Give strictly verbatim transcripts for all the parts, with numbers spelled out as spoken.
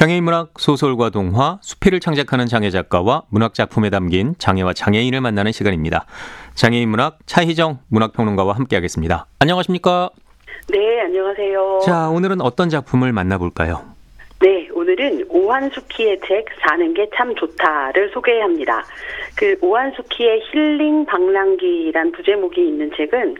장애인 문학 소설과 동화, 수필을 창작하는 장애 작가와 문학 작품에 담긴 장애와 장애인을 만나는 시간입니다. 장애인 문학 차희정 문학평론가와 함께하겠습니다. 안녕하십니까? 네, 안녕하세요. 자, 오늘은 어떤 작품을 만나볼까요? 네, 오늘은 오한수키의 책 사는 게 참 좋다를 소개합니다. 그 오한수키의 힐링 방랑기란 부제목이 있는 책은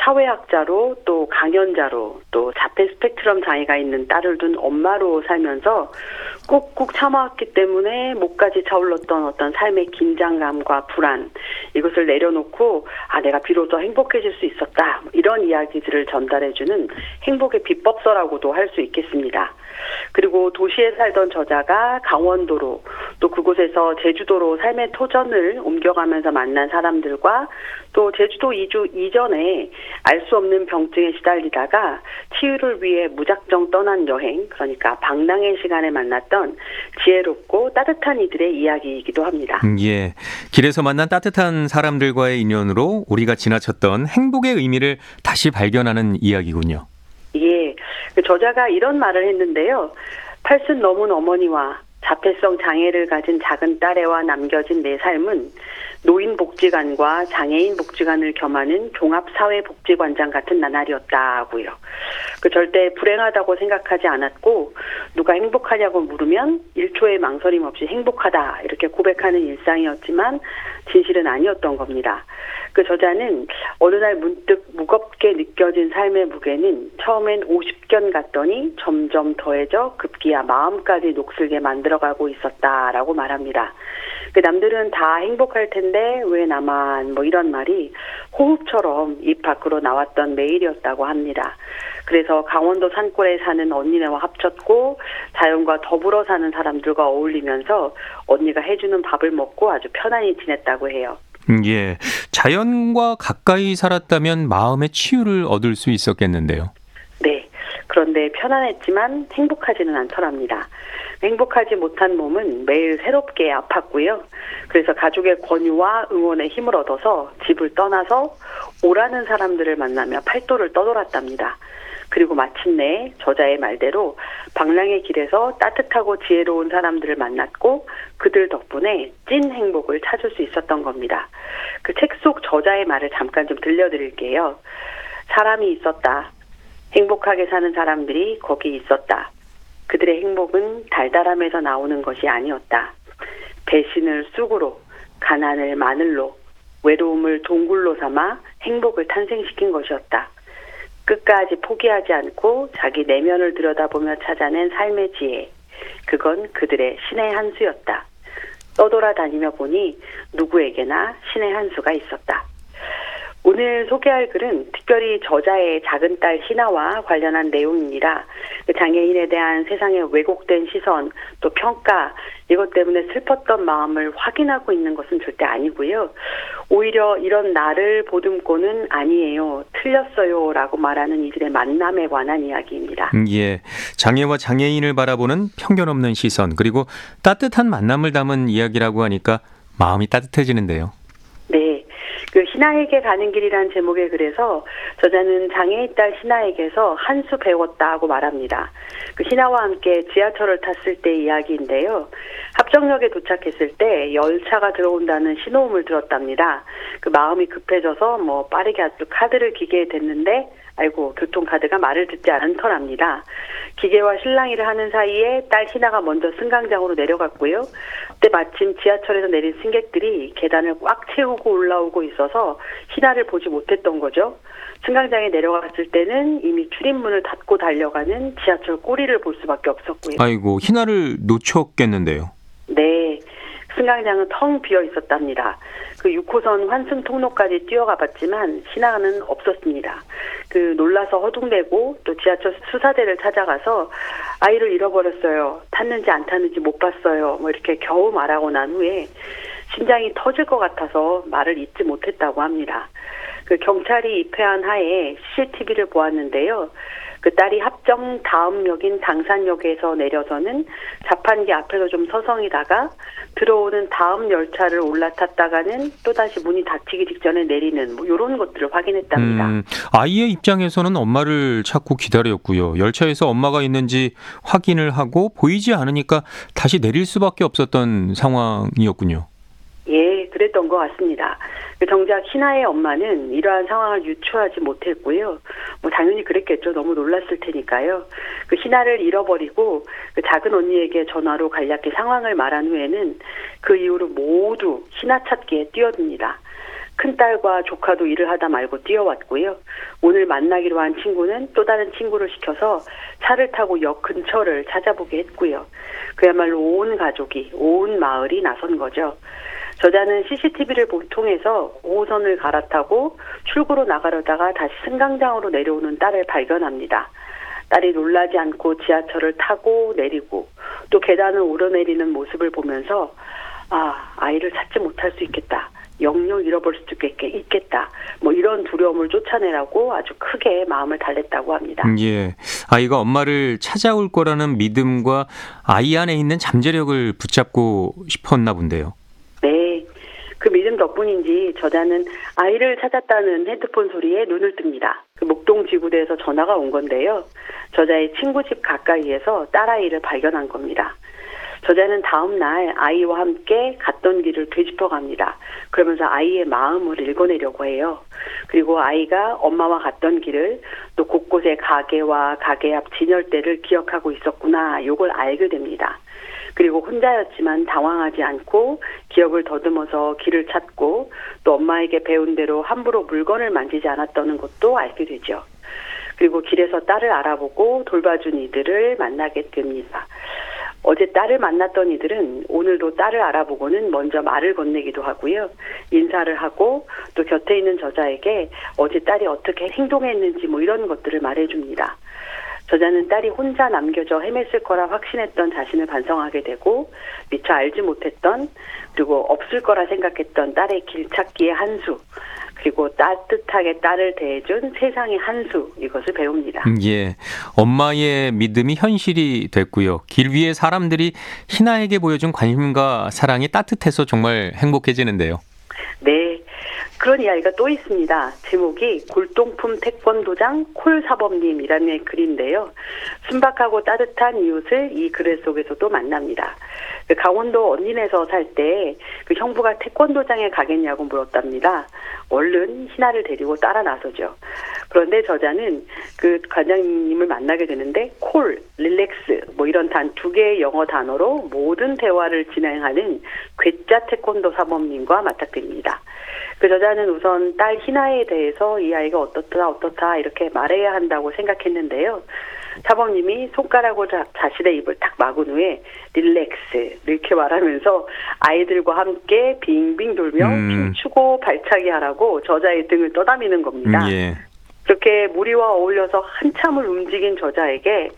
사회학자로 또 강연자로 또 자폐 스펙트럼 장애가 있는 딸을 둔 엄마로 살면서 꾹꾹 참아왔기 때문에 목까지 차올랐던 어떤 삶의 긴장감과 불안, 이것을 내려놓고 아 내가 비로소 행복해질 수 있었다, 이런 이야기들을 전달해주는 행복의 비법서라고도 할 수 있겠습니다. 그리고 도시에 살던 저자가 강원도로 또 그곳에서 제주도로 삶의 터전을 옮겨가면서 만난 사람들과 또 제주도 이주 이전에 알 수 없는 병증에 시달리다가 치유를 위해 무작정 떠난 여행, 그러니까 방랑의 시간에 만났던 지혜롭고 따뜻한 이들의 이야기이기도 합니다. 음, 예, 길에서 만난 따뜻한 사람들과의 인연으로 우리가 지나쳤던 행복의 의미를 다시 발견하는 이야기군요. 예, 그 저자가 이런 말을 했는데요. 팔순 넘은 어머니와 자폐성 장애를 가진 작은 딸애와 남겨진 내 삶은 노인복지관과 장애인복지관을 겸하는 종합사회복지관장 같은 나날이었다고요. 그 절대 불행하다고 생각하지 않았고 누가 행복하냐고 물으면 일 초의 망설임 없이 행복하다 이렇게 고백하는 일상이었지만 진실은 아니었던 겁니다. 그 저자는 어느 날 문득 무겁게 느껴진 삶의 무게는 처음엔 오십 견 같더니 점점 더해져 급기야 마음까지 녹슬게 만들어가고 있었다라고 말합니다. 그 남들은 다 행복할 텐데 왜 나만, 뭐 이런 말이 호흡처럼 입 밖으로 나왔던 매일이었다고 합니다. 그래서 강원도 산골에 사는 언니네와 합쳤고 자연과 더불어 사는 사람들과 어울리면서 언니가 해주는 밥을 먹고 아주 편안히 지냈다고 해요. 예, 자연과 가까이 살았다면 마음의 치유를 얻을 수 있었겠는데요. 네, 그런데 편안했지만 행복하지는 않더랍니다. 행복하지 못한 몸은 매일 새롭게 아팠고요. 그래서 가족의 권유와 응원에 힘을 얻어서 집을 떠나서 오라는 사람들을 만나며 팔도를 떠돌았답니다. 그리고 마침내 저자의 말대로 방랑의 길에서 따뜻하고 지혜로운 사람들을 만났고 그들 덕분에 찐 행복을 찾을 수 있었던 겁니다. 그 책 속 저자의 말을 잠깐 좀 들려드릴게요. 사람이 있었다. 행복하게 사는 사람들이 거기 있었다. 그들의 행복은 달달함에서 나오는 것이 아니었다. 배신을 쑥으로, 가난을 마늘로, 외로움을 동굴로 삼아 행복을 탄생시킨 것이었다. 끝까지 포기하지 않고 자기 내면을 들여다보며 찾아낸 삶의 지혜. 그건 그들의 신의 한 수였다. 떠돌아다니며 보니 누구에게나 신의 한 수가 있었다. 오늘 소개할 글은 특별히 저자의 작은 딸 희나와 관련한 내용입니다. 장애인에 대한 세상의 왜곡된 시선, 또 평가, 이것 때문에 슬펐던 마음을 확인하고 있는 것은 절대 아니고요. 오히려 이런 나를 보듬고는 아니에요, 틀렸어요 라고 말하는 이들의 만남에 관한 이야기입니다. 음, 예, 장애와 장애인을 바라보는 편견 없는 시선, 그리고 따뜻한 만남을 담은 이야기라고 하니까 마음이 따뜻해지는데요. 네. 그 희나에게 가는 길이란 제목의 글에서 저자는 장애인 딸 희나에게서 한 수 배웠다고 말합니다. 그 희나와 함께 지하철을 탔을 때 이야기인데요. 합정역에 도착했을 때 열차가 들어온다는 신호음을 들었답니다. 그 마음이 급해져서 뭐 빠르게 아주 카드를 기계에 댔는데 아이고 교통카드가 말을 듣지 않더랍니다. 기계와 실랑이를 하는 사이에 딸 희나가 먼저 승강장으로 내려갔고요. 그때 마침 지하철에서 내린 승객들이 계단을 꽉 채우고 올라오고 있어서 희나를 보지 못했던 거죠. 승강장에 내려갔을 때는 이미 출입문을 닫고 달려가는 지하철 꼬리를 볼 수밖에 없었고요. 아이고, 희나를 놓쳤겠는데요. 네. 승강장은 텅 비어 있었답니다. 그 육 호선 환승 통로까지 뛰어가 봤지만 희나는 없었습니다. 그 놀라서 허둥대고 또 지하철 수사대를 찾아가서 아이를 잃어버렸어요. 탔는지 안 탔는지 못 봤어요. 뭐 이렇게 겨우 말하고 난 후에 심장이 터질 것 같아서 말을 잇지 못했다고 합니다. 그 경찰이 입회한 하에 씨씨티비를 보았는데요. 그 딸이 합정 다음역인 당산역에서 내려서는 자판기 앞에서 좀 서성이다가 들어오는 다음 열차를 올라탔다가는 또다시 문이 닫히기 직전에 내리는 뭐 이런 것들을 확인했답니다. 음, 아이의 입장에서는 엄마를 찾고 기다렸고요. 열차에서 엄마가 있는지 확인을 하고 보이지 않으니까 다시 내릴 수밖에 없었던 상황이었군요. 예, 그랬던 것 같습니다. 정작 희나의 엄마는 이러한 상황을 유추하지 못했고요. 뭐 당연히 그랬겠죠. 너무 놀랐을 테니까요. 그 희나를 잃어버리고 그 작은 언니에게 전화로 간략히 상황을 말한 후에는 그 이후로 모두 희나 찾기에 뛰어듭니다. 큰딸과 조카도 일을 하다 말고 뛰어왔고요. 오늘 만나기로 한 친구는 또 다른 친구를 시켜서 차를 타고 역 근처를 찾아보게 했고요. 그야말로 온 가족이, 온 마을이 나선 거죠. 저자는 씨씨티비를 통해서 오 호선을 갈아타고 출구로 나가려다가 다시 승강장으로 내려오는 딸을 발견합니다. 딸이 놀라지 않고 지하철을 타고 내리고 또 계단을 오르내리는 모습을 보면서 아, 아이를 찾지 못할 수 있겠다. 영영 잃어버릴 수도 있겠다. 뭐 이런 두려움을 쫓아내라고 아주 크게 마음을 달랬다고 합니다. 예, 아이가 엄마를 찾아올 거라는 믿음과 아이 안에 있는 잠재력을 붙잡고 싶었나 본데요. 네, 그 믿음 덕분인지 저자는 아이를 찾았다는 헤드폰 소리에 눈을 뜹니다. 그 목동지구대에서 전화가 온 건데요. 저자의 친구 집 가까이에서 딸아이를 발견한 겁니다. 저자는 다음 날 아이와 함께 갔던 길을 되짚어갑니다. 그러면서 아이의 마음을 읽어내려고 해요. 그리고 아이가 엄마와 갔던 길을 또 곳곳의 가게와 가게 앞 진열대를 기억하고 있었구나, 요걸 알게 됩니다. 그리고 혼자였지만 당황하지 않고 기억을 더듬어서 길을 찾고 또 엄마에게 배운 대로 함부로 물건을 만지지 않았다는 것도 알게 되죠. 그리고 길에서 딸을 알아보고 돌봐준 이들을 만나게 됩니다. 어제 딸을 만났던 이들은 오늘도 딸을 알아보고는 먼저 말을 건네기도 하고요. 인사를 하고 또 곁에 있는 저자에게 어제 딸이 어떻게 행동했는지 뭐 이런 것들을 말해줍니다. 저자는 딸이 혼자 남겨져 헤맸을 거라 확신했던 자신을 반성하게 되고 미처 알지 못했던 그리고 없을 거라 생각했던 딸의 길찾기의 한 수, 그리고 따뜻하게 딸을 대해준 세상의 한 수, 이것을 배웁니다. 예, 엄마의 믿음이 현실이 됐고요. 길 위에 사람들이 희나에게 보여준 관심과 사랑이 따뜻해서 정말 행복해지는데요. 네, 그런 이야기가 또 있습니다. 제목이 골동품 태권도장 콜사범님이라는 글인데요. 순박하고 따뜻한 이웃을 이 글 속에서도 만납니다. 그 강원도 언닌에서 살 때 그 형부가 태권도장에 가겠냐고 물었답니다. 얼른 희나를 데리고 따라 나서죠. 그런데 저자는 그 관장님을 만나게 되는데 콜, 릴렉스 뭐 이런 단 두 개의 영어 단어로 모든 대화를 진행하는 괴짜 태권도 사범님과 맞닥뜨립니다. 그 저자는 우선 딸 희나에 대해서 이 아이가 어떻다 어떻다 이렇게 말해야 한다고 생각했는데요. 사범님이 손가락으로 자, 자신의 입을 딱 막은 후에 릴렉스 이렇게 말하면서 아이들과 함께 빙빙 돌며 음. 춤추고 발차기 하라고 저자의 등을 떠다미는 겁니다. 음, 예. 그렇게 무리와 어울려서 한참을 움직인 저자에게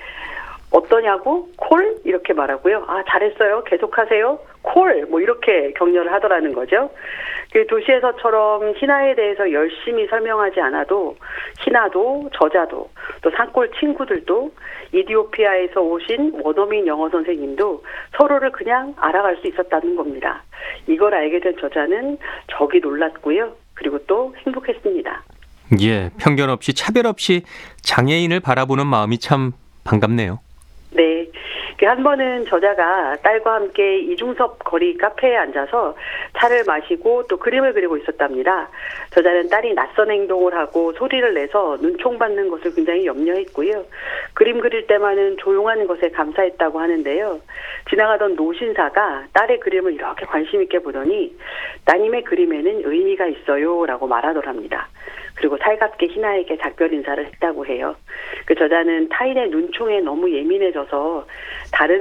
어떠냐고? 콜? 이렇게 말하고요. 아, 잘했어요. 계속하세요. 콜! 뭐 이렇게 격려를 하더라는 거죠. 그 도시에서처럼 희나에 대해서 열심히 설명하지 않아도 희나도 저자도 또 산골 친구들도 이디오피아에서 오신 원어민 영어 선생님도 서로를 그냥 알아갈 수 있었다는 겁니다. 이걸 알게 된 저자는 적이 놀랐고요. 그리고 또 행복했습니다. 예, 편견 없이 차별 없이 장애인을 바라보는 마음이 참 반갑네요. 네. 한 번은 저자가 딸과 함께 이중섭 거리 카페에 앉아서 차를 마시고 또 그림을 그리고 있었답니다. 저자는 딸이 낯선 행동을 하고 소리를 내서 눈총받는 것을 굉장히 염려했고요. 그림 그릴 때만은 조용한 것에 감사했다고 하는데요. 지나가던 노신사가 딸의 그림을 이렇게 관심 있게 보더니 따님의 그림에는 의미가 있어요 라고 말하더랍니다. 그리고 살갑게 희나에게 작별 인사를 했다고 해요. 그 저자는 타인의 눈총에 너무 예민해져서 다른